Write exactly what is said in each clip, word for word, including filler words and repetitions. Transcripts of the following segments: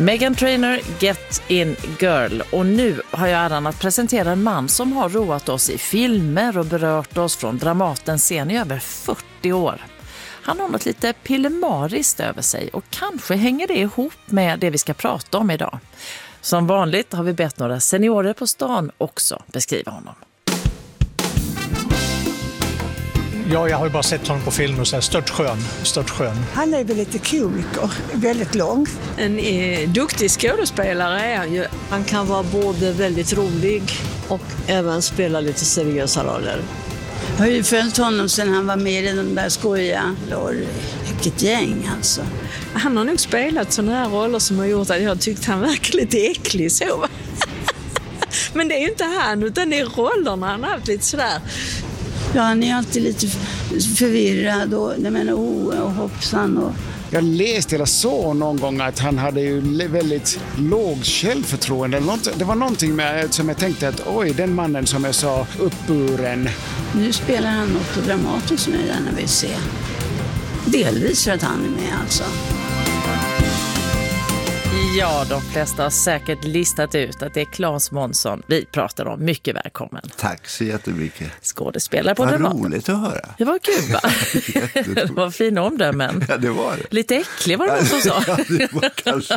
Meghan Trainor, Get In Girl. Och nu har jag äran att presentera en man som har roat oss i filmer och berört oss från Dramatens scen i över fyrtio år. Han har något lite pillemariskt över sig och kanske hänger det ihop med det vi ska prata om idag. Som vanligt har vi bett några seniorer på stan också beskriva honom. Ja, jag har ju bara sett honom på film och så här, stört skön, stört skön. Han är väl lite komiker, väldigt lång. En eh, duktig skådespelare är han ju. Han kan vara både väldigt rolig och även spela lite seriösa roller. Jag har ju följt honom sedan han var med i den där skoja. Vilket gäng alltså. Han har nog spelat sådana här roller som har gjort att jag tyckt han verkar lite äcklig så. Men det är ju inte han utan det är rollerna han har haft lite sådär. Ja, han är alltid lite förvirrad och jag menar oh och hoppsan och... Jag läste eller så någon gång att han hade ju väldigt låg självförtroende. Det var någonting med, som jag tänkte att oj, den mannen som jag sa uppburen. Nu spelar han något på Dramaten som jag gärna vill se. Delvis för att han är med alltså. Ja, de flesta har säkert listat ut att det är Claes Månsson vi pratar om. Mycket välkommen. Tack så jättemycket. Skådespelare på Vad Dramaten. roligt att höra. Det var kul, va? Det var fina omdömen. Ja, det var det. Lite äcklig var det någon som sa. Ja, det var kanske.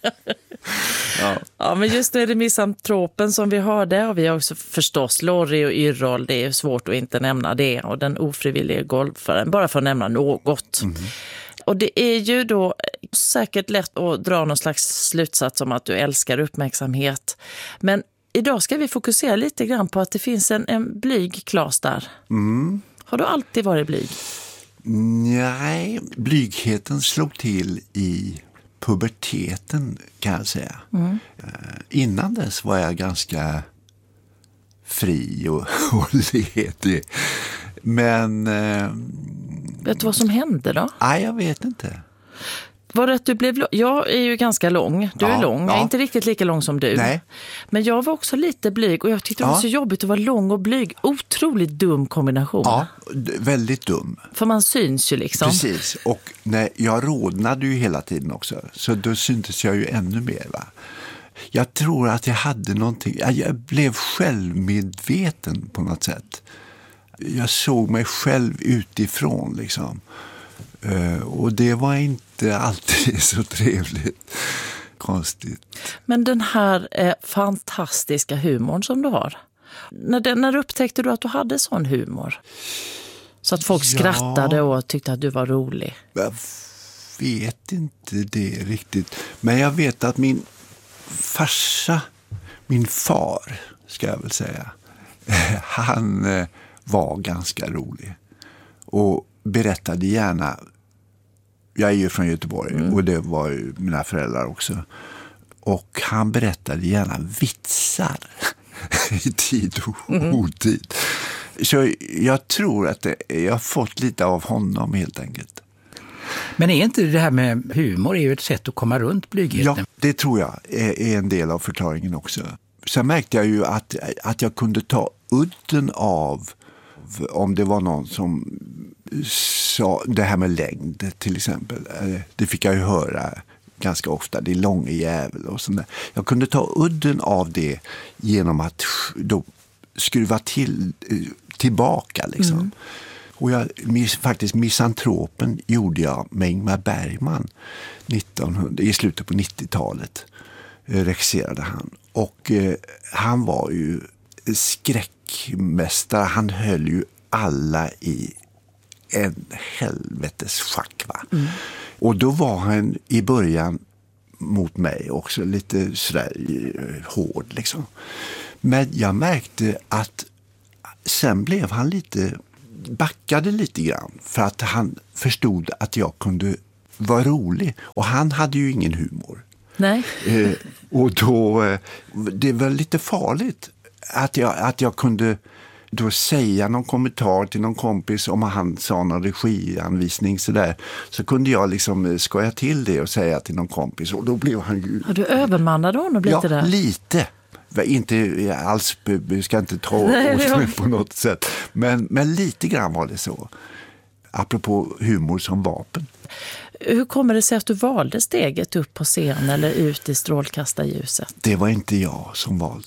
Ja. Ja, men just nu är det misantropen som vi hörde och vi har också förstås Lorry och Yrrol. Det är svårt att inte nämna det och den ofrivilliga golfaren, bara för att nämna något. Mm. Och det är ju då säkert lätt att dra någon slags slutsats om att du älskar uppmärksamhet. Men idag ska vi fokusera lite grann på att det finns en, en blyg Claes där. Mm. Har du alltid varit blyg? Nej, blygheten slog till i puberteten kan jag säga. Mm. Innan dess var jag ganska fri och, och ledig. Men... Eh, vet du vad som hände då? Nej, jag vet inte. Var det att du blev... Jag är ju ganska lång. Du ja, är lång. Ja. Jag är inte riktigt lika lång som du. Nej. Men jag var också lite blyg och jag tyckte det var ja. så jobbigt att vara lång och blyg. Otroligt dum kombination. Ja, väldigt dum. För man syns ju liksom. Precis. Och nej, jag rodnade ju hela tiden också. Så då syntes jag ju ännu mer, va? Jag tror att jag hade någonting... Jag blev självmedveten på något sätt. Jag såg mig själv utifrån liksom. Uh, och det var inte alltid så trevligt. Konstigt. Men den här eh, fantastiska humorn som du har. När, den, när upptäckte du att du hade sån humor? Så att folk ja. skrattade och tyckte att du var rolig. Jag vet inte det riktigt. Men jag vet att min farsa, min far ska jag väl säga. Han... Eh, var ganska rolig och berättade gärna, jag är ju från Göteborg mm. och det var ju mina föräldrar också, och han berättade gärna vitsar i tid och mm. otid. Så jag tror att det, jag har fått lite av honom helt enkelt. Men är inte det här med humor är ju ett sätt att komma runt blygheten? Ja, det tror jag är, är en del av förklaringen också. Sen märkte jag ju att, att jag kunde ta udden av om det var någon som sa det här med längd till exempel. Det fick jag ju höra ganska ofta. Det är långa jävel och sånt där. Jag kunde ta udden av det genom att då skruva till tillbaka liksom. Mm. Och jag, faktiskt misantropen gjorde jag med Ingmar Bergman nittonhundra, i slutet på nittiotalet. Regisserade han. Och eh, han var ju skräckmästare. Han höll ju alla i en helvetes schack, va? Mm. Och då var han i början mot mig också lite sådär hård liksom. Men jag märkte att sen blev han lite, backade lite grann för att han förstod att jag kunde vara rolig. Och han hade ju ingen humor. Nej. Eh, och då, eh, det var lite farligt att jag, att jag kunde då säga någon kommentar till någon kompis om han sa någon regianvisning sådär, så kunde jag liksom skoja till det och säga till någon kompis, och då blev han ju... Har du övermannade honom lite ja, där? Ja, lite. Inte alls, vi ska inte ta oss på något sätt. Men, men lite grann var det så. apropå humor som vapen. Hur kommer det sig att du valde steget upp på scen eller ut i strålkastarljuset? Det var inte jag som valde.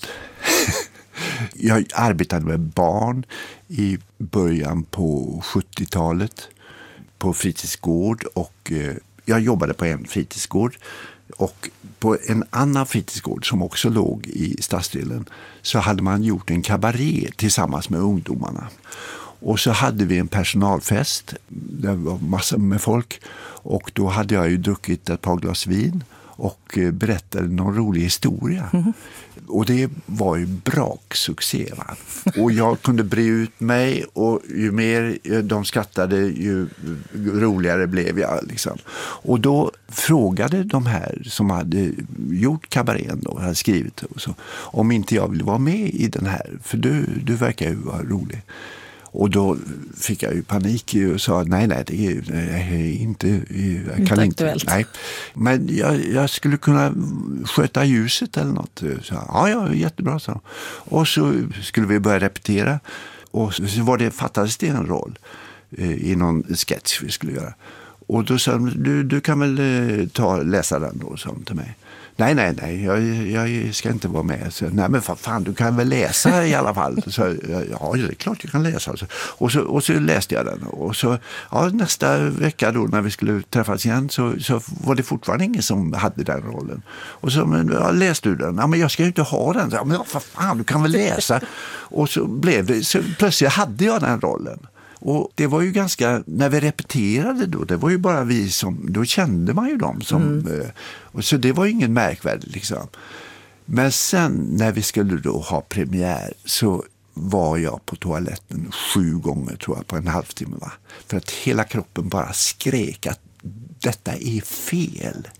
Jag arbetade med barn i början på sjuttiotalet på fritidsgård och jag jobbade på en fritidsgård och på en annan fritidsgård som också låg i stadsdelen så hade man gjort en kabaré tillsammans med ungdomarna. Och så hade vi en personalfest, det var massor med folk och då hade jag ju druckit ett par glas vin och berättade någon rolig historia. Mm. Och det var ju braksuccé, va? Och jag kunde bre ut mig och ju mer de skrattade ju roligare blev jag liksom. Och då frågade de här som hade gjort kabarén och hade skrivit och så, om inte jag ville vara med i den här, för du, du verkar ju vara rolig. Och då fick jag ju panik och sa nej, nej, det är, det är inte, jag kan inte, inte nej. Men jag, jag skulle kunna sköta ljuset eller något. Så, ja, ja, jättebra, så. Och så skulle vi börja repetera och så var det, fattades det en roll eh, i någon sketch vi skulle göra. Och då sa de, du, du kan väl eh, ta läsa den då, sa de till mig. Nej, nej, nej, jag, jag ska inte vara med. Så, nej, men fan, du kan väl läsa i alla fall. Så, ja, det är klart jag kan läsa. Och så, och så läste jag den. Och så, ja, nästa vecka då när vi skulle träffas igen så, så var det fortfarande ingen som hade den rollen. Och så, men ja, läste du den? Ja, men jag ska ju inte ha den. Ja, men ja, för fan, du kan väl läsa. Och så blev det, så plötsligt hade jag den rollen. Och det var ju ganska, när vi repeterade då, det var ju bara vi som, då kände man ju dem som, mm. och så det var ju ingen märkvärdigt liksom. Men sen när vi skulle då ha premiär så var jag på toaletten sju gånger tror jag på en halvtimme, va? För att hela kroppen bara skrek att detta är fel.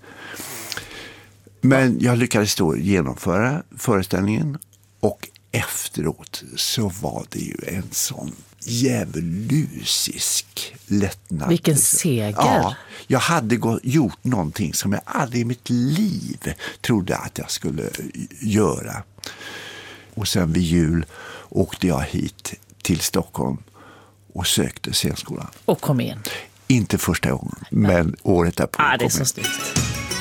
Men jag lyckades då genomföra föreställningen och efteråt så var det ju en sån djävulusisk lättnad. Vilken seger. Ja, jag hade gå- gjort någonting som jag aldrig i mitt liv trodde att jag skulle göra. Och sen vid jul åkte jag hit till Stockholm och sökte scenskolan. Och kom in. Inte första gången, men året därpå. Ja, det är så snyggt.